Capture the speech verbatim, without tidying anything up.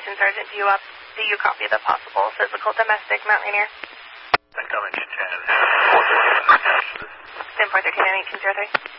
Station Sergeant. Do you, up, do you copy the possible physical domestic, Mount Rainier? I'm coming to ten. Stand four thirteen and eighteen zero three.